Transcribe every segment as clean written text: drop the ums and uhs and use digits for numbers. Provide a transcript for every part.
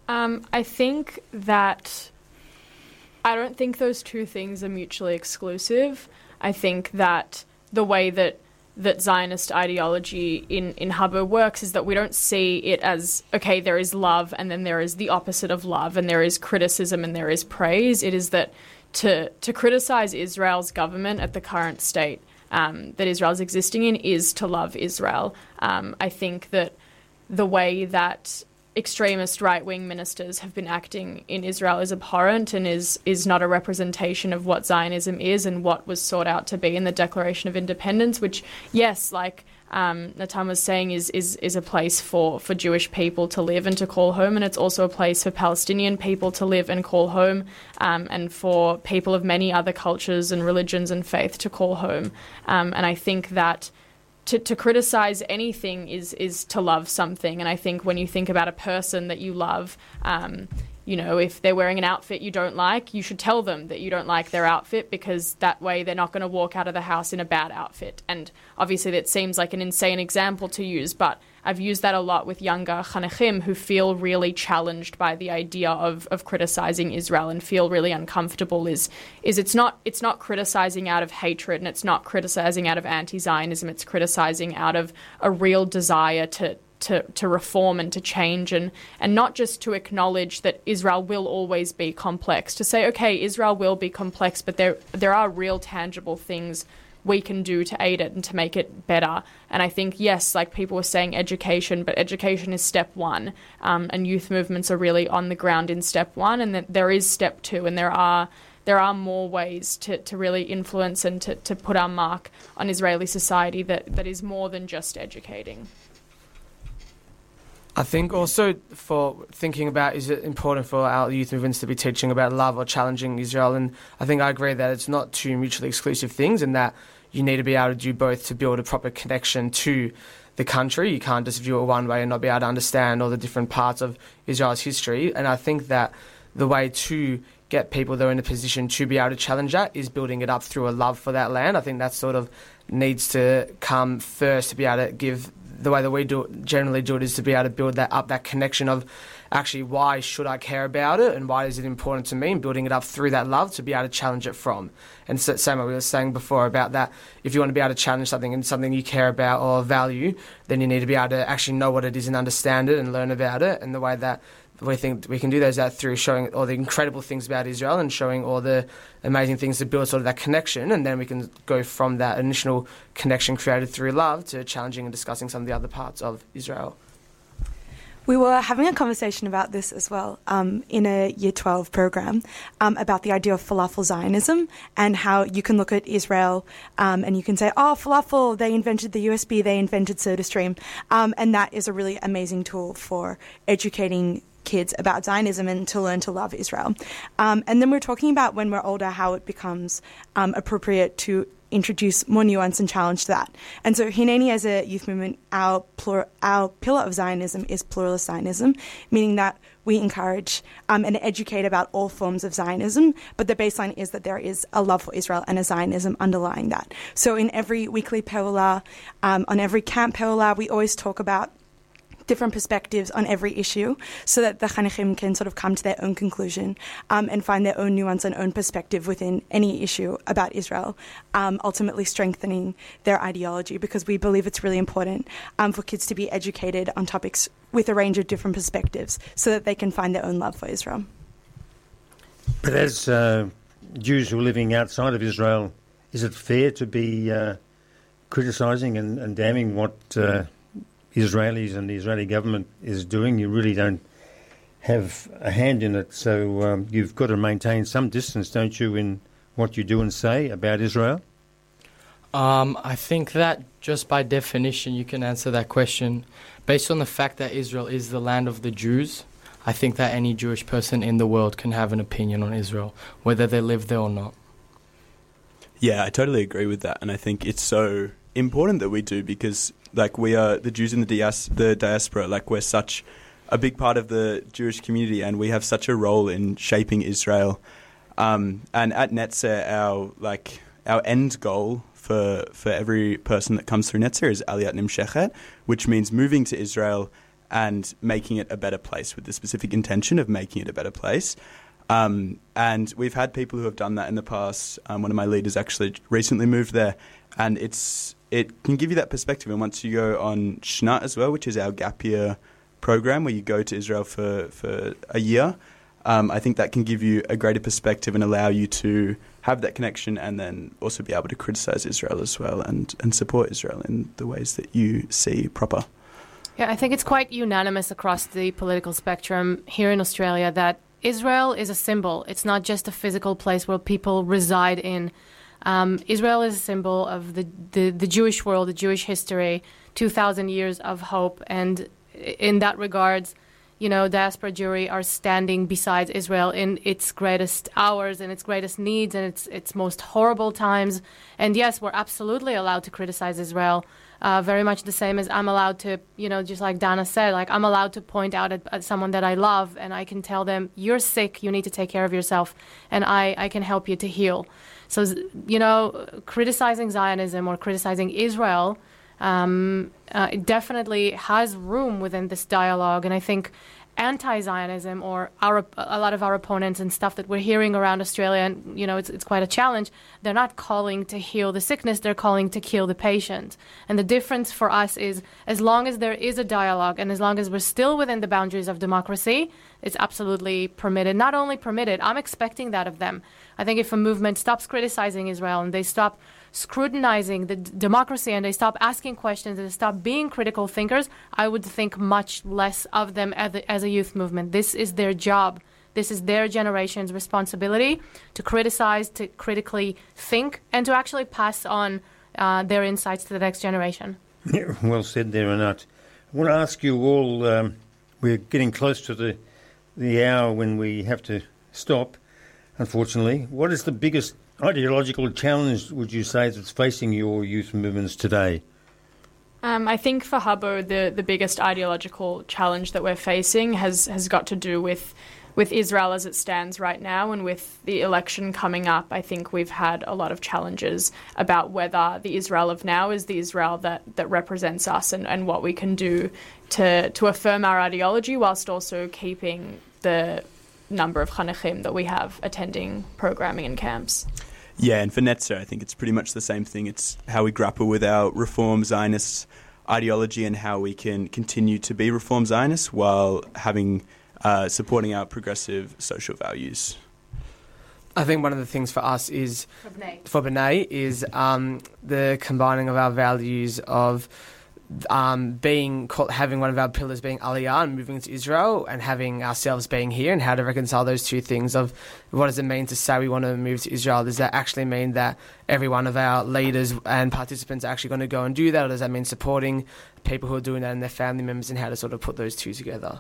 I think that I don't think those two things are mutually exclusive. I think that the way that Zionist ideology in Habbo works is that we don't see it as, okay, there is love and then there is the opposite of love and there is criticism and there is praise. It is that to criticize Israel's government at the current state that Israel is existing in is to love Israel. I think that the way that extremist right-wing ministers have been acting in Israel is abhorrent and is not a representation of what Zionism is and what was sought out to be in the Declaration of Independence, which, yes, like Natan was saying, is a place for Jewish people to live and to call home, and it's also a place for Palestinian people to live and call home, and for people of many other cultures and religions and faith to call home. And I think that to criticize anything is to love something. And I think when you think about a person that you love, if they're wearing an outfit you don't like, you should tell them that you don't like their outfit, because that way they're not going to walk out of the house in a bad outfit. And obviously that seems like an insane example to use, but I've used that a lot with younger chanechim who feel really challenged by the idea of criticizing Israel and feel really uncomfortable. It's not criticizing out of hatred, and it's not criticizing out of anti-Zionism. It's criticizing out of a real desire to reform and to change, and not just to acknowledge that Israel will always be complex. To say, okay, Israel will be complex, but there are real tangible things we can do to aid it and to make it better. And I think, yes, like people were saying, education, but education is step one, and youth movements are really on the ground in step one, and that there is step two, and there are more ways to really influence and to put our mark on Israeli society that is more than just educating. I think also for thinking about, is it important for our youth movements to be teaching about love or challenging Israel? And I think I agree that it's not two mutually exclusive things, and that you need to be able to do both to build a proper connection to the country. You can't just view it one way and not be able to understand all the different parts of Israel's history. And I think that the way to get people that are in a position to be able to challenge that is building it up through a love for that land. I think that sort of needs to come first to be able to give. The way that we generally do it is to be able to build that connection of actually why should I care about it and why is it important to me, and building it up through that love to be able to challenge it from. And so, same way we were saying before about that, if you want to be able to challenge something and something you care about or value, then you need to be able to actually know what it is and understand it and learn about it. And the way that we think we can do that through showing all the incredible things about Israel and showing all the amazing things to build sort of that connection, and then we can go from that initial connection created through love to challenging and discussing some of the other parts of Israel. We were having a conversation about this as well in a Year 12 program about the idea of falafel Zionism and how you can look at Israel and you can say, oh, falafel, they invented the USB, they invented SodaStream. And that is a really amazing tool for educating kids about Zionism and to learn to love Israel. And then we're talking about when we're older how it becomes appropriate to introduce more nuance and challenge that. And so Hineni, as a youth movement, our pillar of Zionism is pluralist Zionism, meaning that we encourage and educate about all forms of Zionism, but the baseline is that there is a love for Israel and a Zionism underlying that. So in every weekly Peula, on every camp Peula, we always talk about different perspectives on every issue so that the Chanechim can sort of come to their own conclusion and find their own nuance and own perspective within any issue about Israel, ultimately strengthening their ideology, because we believe it's really important for kids to be educated on topics with a range of different perspectives so that they can find their own love for Israel. But as Jews who are living outside of Israel, is it fair to be criticising and damning what Israelis and the Israeli government is doing? You really don't have a hand in it, so you've got to maintain some distance, don't you, in what you do and say about Israel? I think that just by definition you can answer that question based on the fact that Israel is the land of the Jews. I think that any Jewish person in the world can have an opinion on Israel, whether they live there or not. Yeah, I totally agree with that, and I think it's so important that we do, because like we are the Jews in the diaspora, like we're such a big part of the Jewish community, and we have such a role in shaping Israel. And at Netzer, our end goal for every person that comes through Netzer is Aliyat Nimshechet, which means moving to Israel and making it a better place with the specific intention of making it a better place. And we've had people who have done that in the past. One of my leaders actually recently moved there, and it can give you that perspective. And once you go on Shnat as well, which is our gap year program where you go to Israel for a year, I think that can give you a greater perspective and allow you to have that connection and then also be able to criticise Israel as well and support Israel in the ways that you see proper. Yeah, I think it's quite unanimous across the political spectrum here in Australia that Israel is a symbol. It's not just a physical place where people reside in. Israel is a symbol of the Jewish world, the Jewish history, 2,000 years of hope. And in that regards, you know, diaspora Jewry are standing beside Israel in its greatest hours and its greatest needs and its most horrible times. And yes, we're absolutely allowed to criticize Israel, very much the same as I'm allowed to, you know, just like Dana said, like I'm allowed to point out at someone that I love and I can tell them, you're sick, you need to take care of yourself, and I can help you to heal. So, you know, criticizing Zionism or criticizing Israel it definitely has room within this dialogue. And I think anti-Zionism or a lot of our opponents and stuff that we're hearing around Australia, and, you know, it's quite a challenge, they're not calling to heal the sickness, they're calling to kill the patient. And the difference for us is as long as there is a dialogue and as long as we're still within the boundaries of democracy, it's absolutely permitted. Not only permitted, I'm expecting that of them. I think if a movement stops criticizing Israel and they stop scrutinizing the democracy and they stop asking questions and they stop being critical thinkers, I would think much less of them as a youth movement. This is their job. This is their generation's responsibility to criticize, to critically think, and to actually pass on their insights to the next generation. Yeah, well said there, Anat. I want to ask you all, we're getting close to the hour when we have to stop, unfortunately. What is the biggest ideological challenge, would you say, that's facing your youth movements today? I think for Habbo, the biggest ideological challenge that we're facing has got to do with Israel as it stands right now, and with the election coming up. I think we've had a lot of challenges about whether the Israel of now is the Israel that represents us, and what we can do to affirm our ideology whilst also keeping the number of Chanechim that we have attending programming in camps. Yeah, and for Netzer, I think it's pretty much the same thing. It's how we grapple with our Reform Zionist ideology and how we can continue to be Reform Zionists while having supporting our progressive social values. I think one of the things for us is, for B'nai, is the combining of our values of having one of our pillars being Aliyah and moving to Israel, and having ourselves being here, and how to reconcile those two things of what does it mean to say we want to move to Israel? Does that actually mean that every one of our leaders and participants are actually going to go and do that, or does that mean supporting people who are doing that and their family members, and how to sort of put those two together?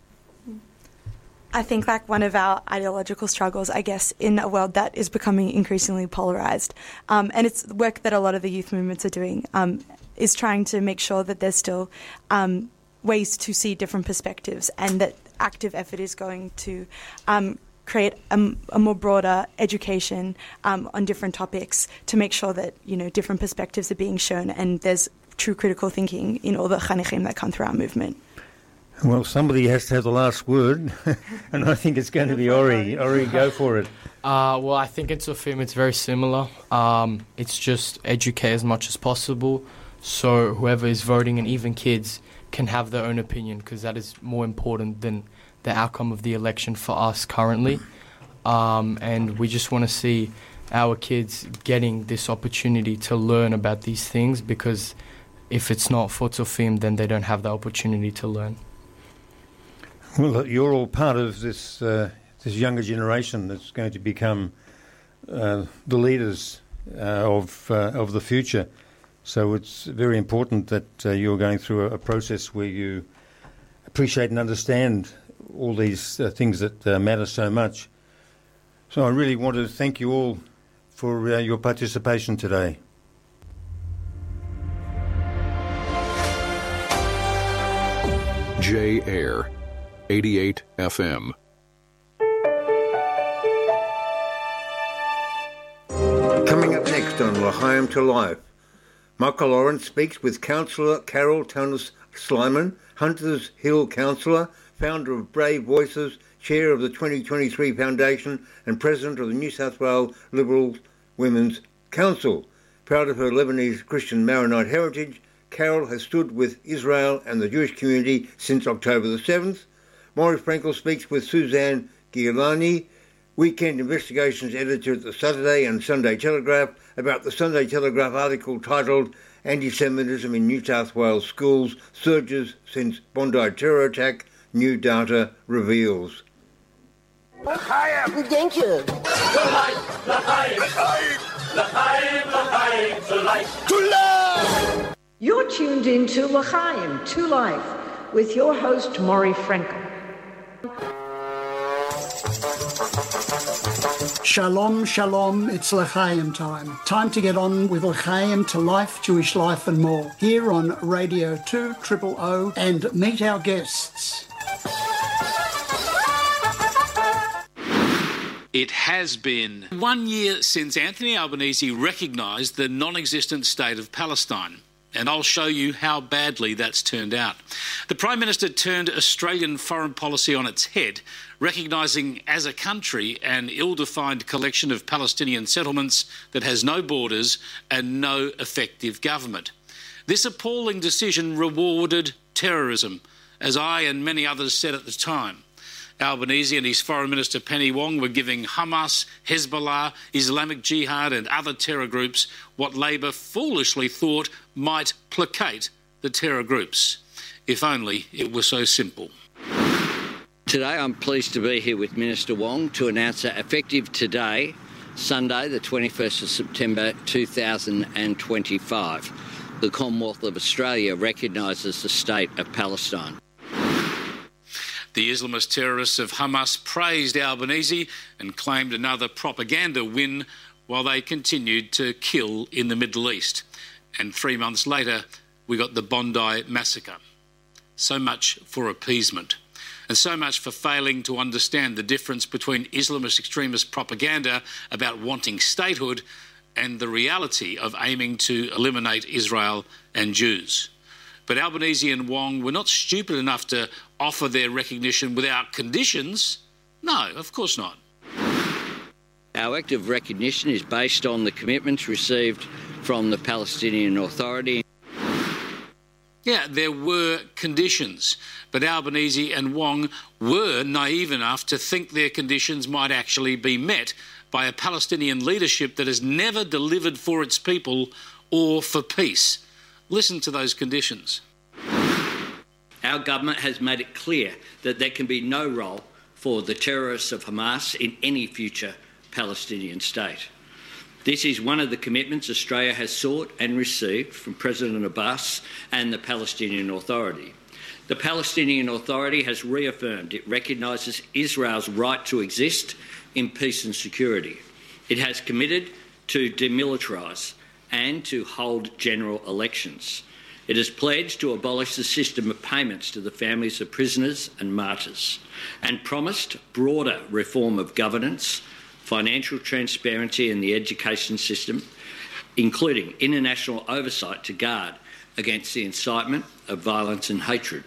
I think like one of our ideological struggles, I guess, in a world that is becoming increasingly polarised, and it's work that a lot of the youth movements are doing, is trying to make sure that there's still ways to see different perspectives, and that active effort is going to create a more broader education on different topics to make sure that, you know, different perspectives are being shown and there's true critical thinking in all the Chanechim that come through our movement. Well, somebody has to have the last word, and I think it's going to be Ori. Ori, go for it. Well, I think in Sofim it's very similar. It's just educate as much as possible, so whoever is voting, and even kids, can have their own opinion, because that is more important than the outcome of the election for us currently. And we just want to see our kids getting this opportunity to learn about these things, because if it's not for Tzofim, then they don't have the opportunity to learn. Well, you're all part of this this younger generation that's going to become the leaders of the future. So it's very important that you're going through a process where you appreciate and understand all these things that matter so much. So I really want to thank you all for your participation today. J Air 88 FM. Coming up next on L'Chaim to Life, Michael Lawrence speaks with Councillor Carol Tonis Slyman, Hunters Hill councillor, founder of Brave Voices, chair of the 2023 Foundation and president of the New South Wales Liberal Women's Council. Proud of her Lebanese Christian Maronite heritage, Carol has stood with Israel and the Jewish community since October the 7th. Maury Frankel speaks with Suzanne Giuliani, Weekend Investigations editor at the Saturday and Sunday Telegraph, about the Sunday Telegraph article titled Anti-Semitism in New South Wales Schools Surges Since Bondi Terror Attack, New Data Reveals. Thank you. To life! You're tuned in to L'chaim, to Life, with your host, Maury Frankel. Shalom, shalom, it's L'chaim time. Time to get on with L'chaim, to Life, Jewish Life and more. Here on Radio 2 OOO and meet our guests. It has been 1 year since Anthony Albanese recognised the non-existent state of Palestine. And I'll show you how badly that's turned out. The Prime Minister turned Australian foreign policy on its head, recognising as a country an ill-defined collection of Palestinian settlements that has no borders and no effective government. This appalling decision rewarded terrorism, as I and many others said at the time. Albanese and his Foreign Minister Penny Wong were giving Hamas, Hezbollah, Islamic Jihad and other terror groups what Labor foolishly thought might placate the terror groups. If only it were so simple. Today I'm pleased to be here with Minister Wong to announce that effective today, Sunday the 21st of September 2025, the Commonwealth of Australia recognises the state of Palestine. The Islamist terrorists of Hamas praised Albanese and claimed another propaganda win while they continued to kill in the Middle East. And 3 months later, we got the Bondi massacre. So much for appeasement. And so much for failing to understand the difference between Islamist extremist propaganda about wanting statehood and the reality of aiming to eliminate Israel and Jews. But Albanese and Wong were not stupid enough to offer their recognition without conditions. No, of course not. Our act of recognition is based on the commitments received from the Palestinian Authority. Yeah, there were conditions, but Albanese and Wong were naive enough to think their conditions might actually be met by a Palestinian leadership that has never delivered for its people or for peace. Listen to those conditions. Our government has made it clear that there can be no role for the terrorists of Hamas in any future Palestinian state. This is one of the commitments Australia has sought and received from President Abbas and the Palestinian Authority. The Palestinian Authority has reaffirmed it recognises Israel's right to exist in peace and security. It has committed to demilitarise and to hold general elections. It has pledged to abolish the system of payments to the families of prisoners and martyrs, and promised broader reform of governance, financial transparency in the education system, including international oversight to guard against the incitement of violence and hatred.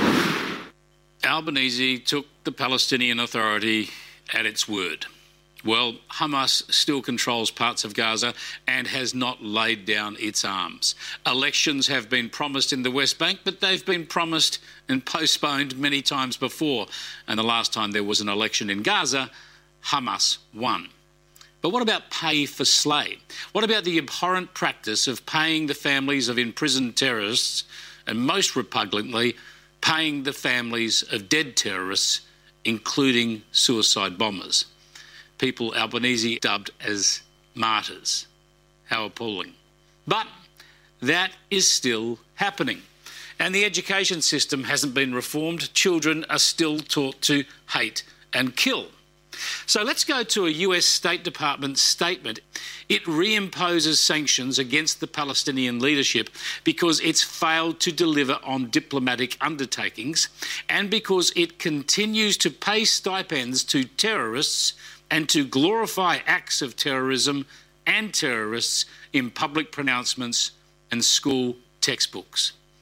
Albanese took the Palestinian Authority at its word. Well, Hamas still controls parts of Gaza and has not laid down its arms. Elections have been promised in the West Bank, but they've been promised and postponed many times before. And the last time there was an election in Gaza, Hamas won. But what about pay for slay? What about the abhorrent practice of paying the families of imprisoned terrorists, and most repugnantly, paying the families of dead terrorists, including suicide bombers? People Albanese dubbed as martyrs. How appalling. But that is still happening. And the education system hasn't been reformed. Children are still taught to hate and kill. So let's go to a US State Department statement. It reimposes sanctions against the Palestinian leadership because it's failed to deliver on diplomatic undertakings and because it continues to pay stipends to terrorists and to glorify acts of terrorism and terrorists in public pronouncements and school textbooks.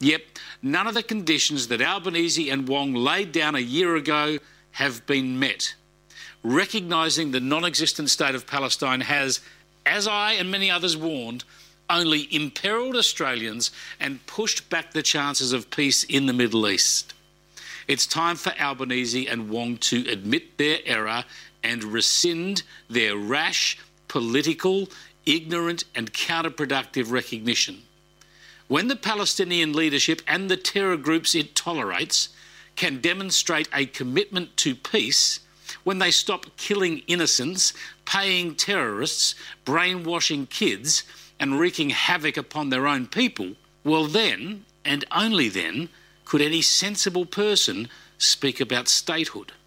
Yep, none of the conditions that Albanese and Wong laid down a year ago have been met. Recognising the non-existent state of Palestine has, as I and many others warned, only imperilled Australians and pushed back the chances of peace in the Middle East. It's time for Albanese and Wong to admit their error and rescind their rash, political, ignorant and counterproductive recognition. When the Palestinian leadership and the terror groups it tolerates can demonstrate a commitment to peace, when they stop killing innocents, paying terrorists, brainwashing kids and wreaking havoc upon their own people, well then, and only then, could any sensible person speak about statehood.